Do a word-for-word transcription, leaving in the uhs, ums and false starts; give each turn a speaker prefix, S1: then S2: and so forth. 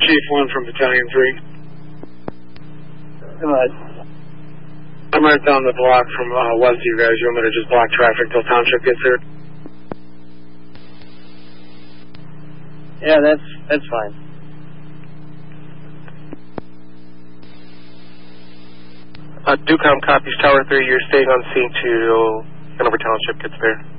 S1: Chief one from Battalion three.
S2: Come on.
S1: I'm right down the block from uh, west of you guys. You want me to just block traffic till Township gets here?
S2: Yeah, that's that's fine.
S3: Uh, Ducom copies Tower three. You're staying on scene till Hanover Township gets there.